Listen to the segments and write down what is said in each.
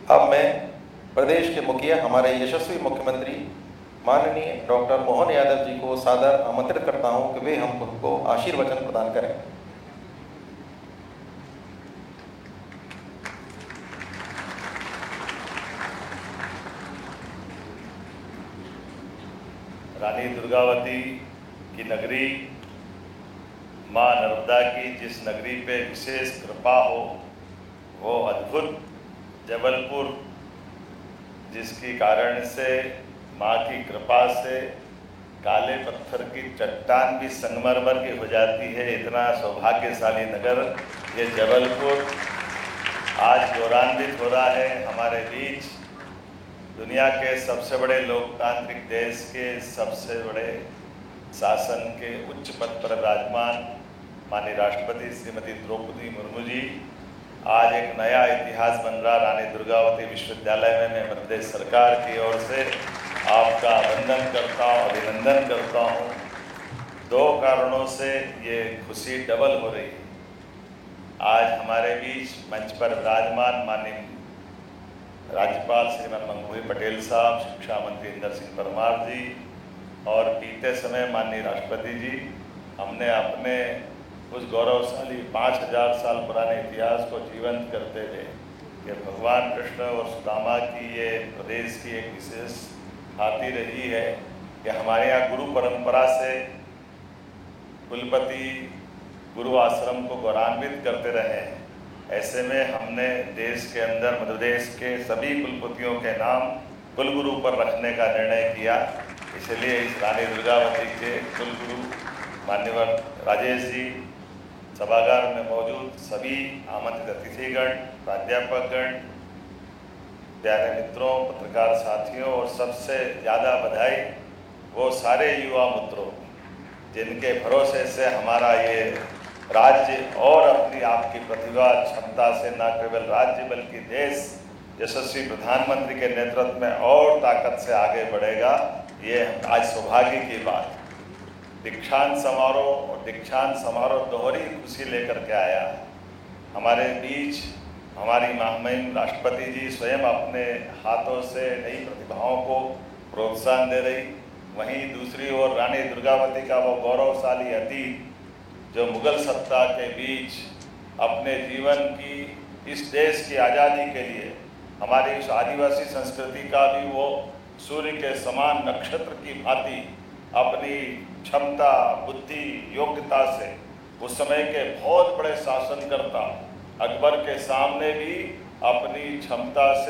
अब मैं प्रदेश के मुखिया हमारे यशस्वी मुख्यमंत्री माननीय डॉक्टर मोहन यादव जी को सादर आमंत्रित करता हूं कि वे हमको आशीर्वचन प्रदान करें। रानी दुर्गावती की नगरी, माँ नर्मदा की जिस नगरी पे विशेष कृपा हो, वो अद्भुत जबलपुर, जिसकी कारण से माँ की कृपा से काले पत्थर की चट्टान भी संगमरमर की हो जाती है। इतना सौभाग्यशाली नगर ये जबलपुर आज गौरवान्वित हो रहा है। हमारे बीच दुनिया के सबसे बड़े लोकतांत्रिक देश के सबसे बड़े शासन के उच्च पद पर विराजमान माननीय राष्ट्रपति श्रीमती द्रौपदी मुर्मू जी, आज एक नया इतिहास बन रहा। रानी दुर्गावती विश्वविद्यालय में मैं प्रदेश सरकार की ओर से आपका अभिनंदन करता हूँ। दो कारणों से ये खुशी डबल हो रही है। आज हमारे बीच मंच पर विराजमान माननीय राज्यपाल श्रीमान मंगूभाई पटेल साहब, शिक्षा मंत्री इंदर सिंह परमार जी और बीते समय माननीय राष्ट्रपति जी, हमने अपने उस गौरवशाली 5000 साल पुराने इतिहास को जीवंत करते हुए कि भगवान कृष्ण और सुदामा की ये प्रदेश की एक विशेष खातिर रही है कि हमारे यहाँ गुरु परंपरा से कुलपति गुरु आश्रम को गौरवान्वित करते रहे हैं। ऐसे में हमने देश के अंदर मध्य प्रदेश के सभी कुलपतियों के नाम कुलगुरु पर रखने का निर्णय किया। इसलिए इस रानी दुर्गावती के कुलगुरु मान्यवर राजेश जी, सभागार में मौजूद सभी आमंत्रित अतिथिगण, प्राध्यापकगण, प्यारे मित्रों, पत्रकार साथियों और सबसे ज़्यादा बधाई वो सारे युवा मित्रों जिनके भरोसे से हमारा ये राज्य और अपनी आपकी प्रतिभा क्षमता से न केवल राज्य बल्कि देश यशस्वी प्रधानमंत्री के नेतृत्व में और ताकत से आगे बढ़ेगा। ये आज सौभाग्य की बात। दीक्षांत समारोह दोहरी खुशी लेकर के आया। हमारे बीच हमारी महामहिम राष्ट्रपति जी स्वयं अपने हाथों से नई प्रतिभाओं को प्रोत्साहन दे रही, वहीं दूसरी ओर रानी दुर्गावती का वो गौरवशाली अतीत जो मुगल सत्ता के बीच अपने जीवन की इस देश की आज़ादी के लिए हमारी उस आदिवासी संस्कृति का भी वो सूर्य के समान नक्षत्र की भांति अपनी क्षमता, बुद्धि, योग्यता से उस समय के बहुत बड़े शासनकर्ता अकबर के सामने भी अपनी क्षमता से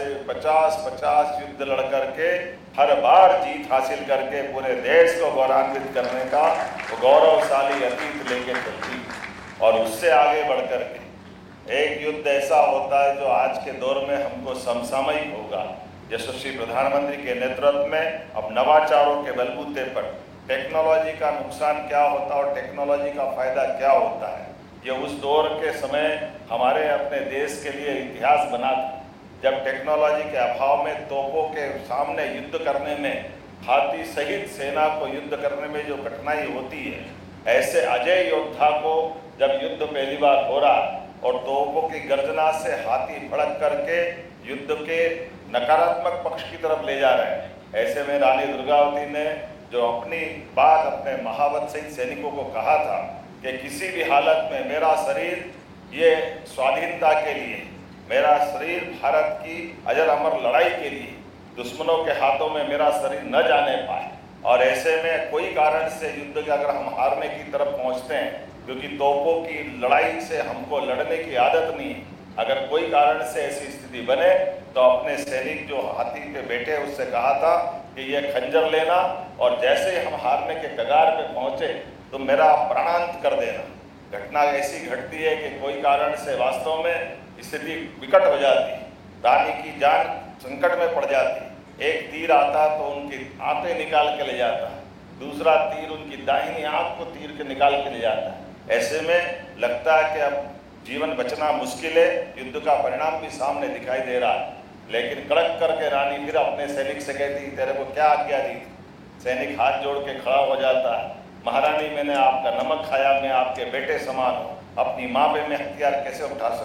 50-50 युद्ध लड़ करके हर बार जीत हासिल करके पूरे देश को गौरवान्वित करने का वो गौरवशाली अतीत लेके चलती। और उससे आगे बढ़ करके एक युद्ध ऐसा होता है जो आज के दौर में हमको समसामयिक होगा। यशस्वी प्रधानमंत्री के नेतृत्व में अब नवाचारों के बलबूते पर टेक्नोलॉजी का नुकसान क्या होता है और टेक्नोलॉजी का फायदा क्या होता है, ये उस दौर के समय हमारे अपने देश के लिए इतिहास बना था, जब टेक्नोलॉजी के अभाव में तोपों के सामने युद्ध करने में, हाथी सहित सेना को युद्ध करने में जो कठिनाई होती है, ऐसे अजय योद्धा को जब युद्ध पहली बार हो रहा और तोपों की गर्जना से हाथी भड़क करके युद्ध के नकारात्मक पक्ष की तरफ ले जा रहे हैं, ऐसे में रानी दुर्गावती ने जो अपनी बात अपने महावत सहित सैनिकों को कहा था कि किसी भी हालत में मेरा शरीर ये स्वाधीनता के लिए, मेरा शरीर भारत की अजर अमर लड़ाई के लिए दुश्मनों के हाथों में मेरा शरीर न जाने पाए। और ऐसे में कोई कारण से युद्ध के अगर हम हारने की तरफ पहुंचते हैं, क्योंकि तोपों की लड़ाई से हमको लड़ने की आदत नहीं है, अगर कोई कारण से ऐसी स्थिति बने तो अपने सैनिक जो हाथी पे बैठे उससे कहा था कि ये खंजर लेना और जैसे ही हम हारने के कगार पे पहुंचे तो मेरा प्राणांत कर देना। घटना ऐसी घटती है कि कोई कारण से वास्तव में स्थिति विकट हो जाती, रानी की जान संकट में पड़ जाती। एक तीर आता तो उनकी आंखें निकाल के ले जाता, दूसरा तीर उनकी दाहिनी आंख को तीर के निकाल के ले जाता। ऐसे में लगता है कि अब जीवन बचना मुश्किल है, युद्ध का परिणाम भी सामने दिखाई दे रहा है। लेकिन कड़क करके रानी फिर अपने सैनिक से कहती, तेरे को क्या आज्ञा दी? सैनिक हाथ जोड़ के खड़ा हो जाता है, महारानी मैंने आपका नमक खाया, मैं आपके बेटे समान हूँ, अपनी माँ पे मैं हथियार कैसे उठा सकता